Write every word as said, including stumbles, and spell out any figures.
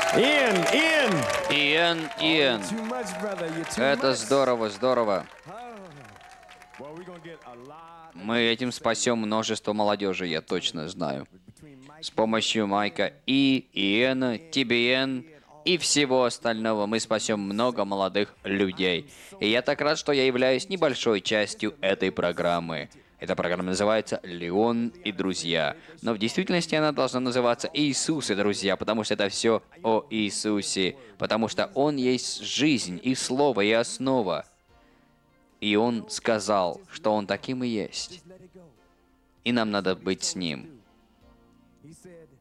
Ian, Ian. Иэн, Иэн. Too much, brother. You're too Это much. здорово, здорово. Well, we're gonna get a lot Мы этим спасем множество молодежи, я точно знаю. С помощью Майка И, Иэна, Ти Би Эн и всего остального мы спасем много молодых людей. И я так рад, что я являюсь небольшой частью этой программы. Эта программа называется «Леон и друзья». Но в действительности она должна называться «Иисус и друзья», потому что это все о Иисусе. Потому что Он есть жизнь и слово, и основа. И Он сказал, что Он таким и есть. И нам надо быть с Ним. He said,